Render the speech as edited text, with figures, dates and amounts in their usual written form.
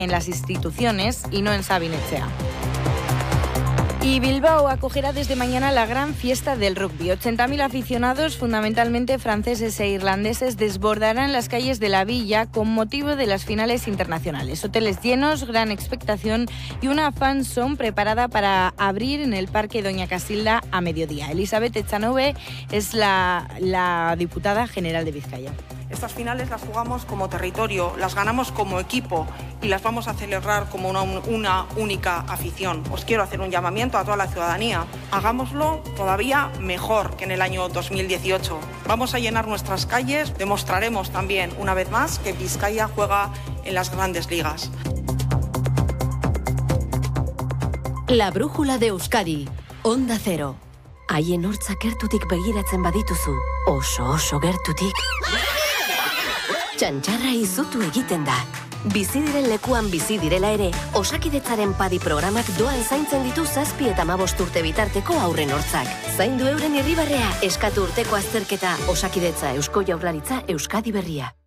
en las instituciones y no en Sabin-Etxea. Y Bilbao acogerá desde mañana la gran fiesta del rugby. 80.000 aficionados, fundamentalmente franceses e irlandeses, desbordarán las calles de la villa con motivo de las finales internacionales. Hoteles llenos, gran expectación y una fan zone preparada para abrir en el Parque Doña Casilda a mediodía. Elizabeth Echanove es la diputada general de Vizcaya. Estas finales las jugamos como territorio, las ganamos como equipo y las vamos a celebrar como una única afición. Os quiero hacer un llamamiento a toda la ciudadanía. Hagámoslo todavía mejor que en el año 2018. Vamos a llenar nuestras calles, demostraremos también una vez más que Vizcaya juega en las grandes ligas. La brújula de Euskadi, Onda Cero. Haien hortzak gertutik begiratzen badituzu, oso gertutik. Txantxarra izutu egiten da. Bizi diren lekuan bizi direla ere, Osakidetzaren padi programak doan zaintzen ditu 7 eta 15 urte bitarteko haurren hortzak. Zaindu euren irribarrea, eskatu urteko azterketa, Osakidetza, Eusko Jaurlaritza, Euskadi Berria.